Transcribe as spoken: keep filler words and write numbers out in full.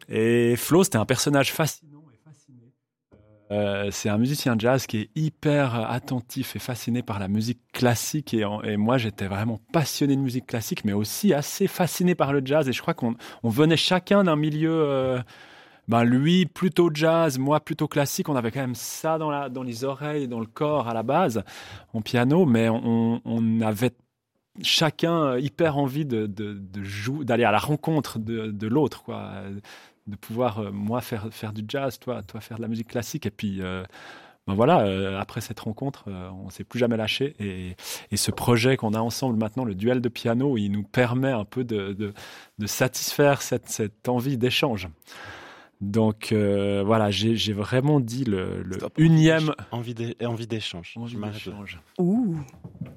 Et Flo, c'était un personnage fascinant et fasciné. Euh, c'est un musicien jazz qui est hyper attentif et fasciné par la musique classique. Et, en- et moi, j'étais vraiment passionné de musique classique, mais aussi assez fasciné par le jazz. Et je crois qu'on on venait chacun d'un milieu. Euh, ben lui, plutôt jazz, moi, plutôt classique. On avait quand même ça dans, la, dans les oreilles, dans le corps à la base, en piano, mais on, on avait chacun hyper envie de, de, de jouer, d'aller à la rencontre de, de l'autre, quoi. De pouvoir, euh, moi, faire, faire du jazz, toi, toi, faire de la musique classique. Et puis, euh, ben voilà, euh, après cette rencontre, euh, on s'est plus jamais lâché. Et, et ce projet qu'on a ensemble maintenant, le duel de piano, il nous permet un peu de, de, de satisfaire cette, cette envie d'échange. Donc euh, voilà, j'ai, j'ai vraiment dit le, le Stop, unième envie d'é- envie d'échange. envie Je m'arrête là. d'échange. Ouh.